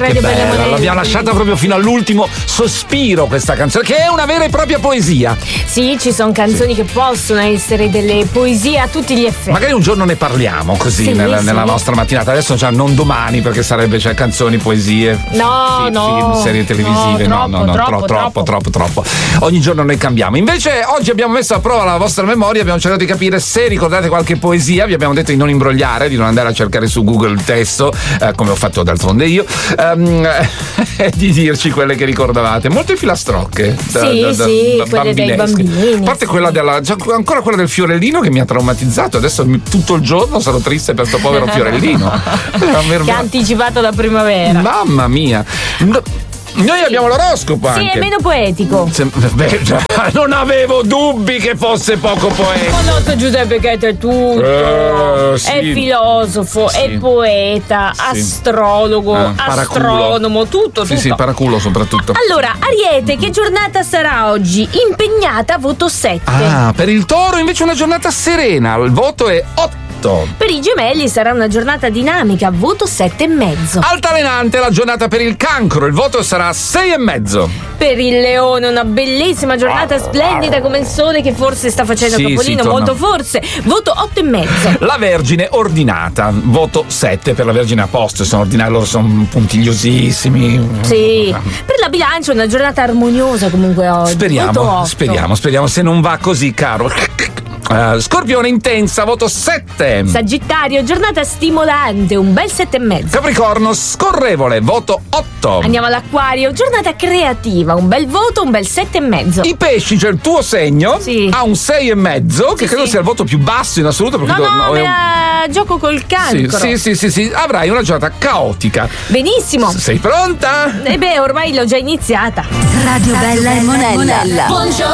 Radio Belle bella, Monelle. l'abbiamo lasciata proprio fino all'ultimo sospiro questa canzone, che è una vera e propria poesia. Sì, ci sono canzoni che possono essere delle poesie a tutti gli effetti. Magari un giorno ne parliamo così Sì, nella sì. nostra mattinata. Adesso già non domani, perché sarebbe canzoni, poesie, No, no. film, serie televisive. Troppo. Ogni giorno noi cambiamo. Invece oggi abbiamo messo a prova la vostra memoria, abbiamo cercato di capire se ricordate qualche poesia. Vi abbiamo detto di non imbrogliare, di non andare a cercare su Google il testo, come ho fatto d'altronde io, e di dirci quelle che ricordavate. Molte filastrocche. Sì, quelle dei bambini. A parte quella ancora quella del fiorellino che mi ha traumatizzato. Adesso tutto il giorno sono triste per sto povero fiorellino. Che ha anticipato la primavera. Mamma mia. Noi abbiamo l'oroscopo anche. Sì, è meno poetico. Non avevo dubbi che fosse poco poetico. Conosco Giuseppe Cheto, è tutto. Sì. È filosofo, Sì. è poeta, Sì. astrologo, astronomo, tutto. Sì, paraculo soprattutto. Allora, Ariete, che giornata sarà oggi? Impegnata, voto 7. Ah, per il Toro invece una giornata serena. Il voto è 8. Per i Gemelli sarà una giornata dinamica, voto 7,5. Altalenante la giornata per il Cancro, il voto sarà 6,5. Per il Leone una bellissima giornata splendida come il sole che forse sta facendo capolino, torna. molto forse, voto 8,5. La Vergine ordinata, voto 7 per la Vergine a posto, sono ordinati, loro sono puntigliosissimi. Sì, per la Bilancia una giornata armoniosa comunque oggi. Voto 8. Speriamo, se non va così, caro. Scorpione intensa, voto 7. Sagittario, giornata stimolante, un bel 7,5. Capricorno scorrevole, voto 8. Andiamo all'Acquario, giornata creativa, un bel voto, un bel 7,5. I pesci, cioè il tuo segno, Sì. ha un 6,5, che credo sì. sia il voto più basso in assoluto. Perché No, me la gioco col Cancro. Sì. Avrai una giornata caotica. Benissimo. Sei pronta? Ormai l'ho già iniziata. Radio Bella e Monella. Buongiorno